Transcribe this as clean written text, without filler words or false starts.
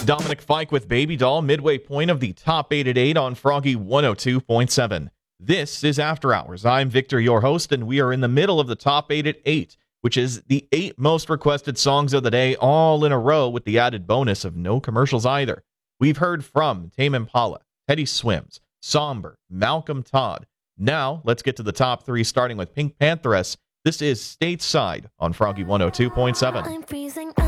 Dominic Fike with Baby Doll, midway point of the top 8 at 8 on Froggy 102.7. This is After Hours. I'm Victor, your host, and we are in the middle of the top 8 at 8, which is the 8 most requested songs of the day, all in a row with the added bonus of no commercials either. We've heard from Tame Impala, Teddy Swims, Somber, Malcolm Todd. Now, let's get to the top 3, starting with Pink Pantheress. This is Stateside on Froggy 102.7. I'm freezing.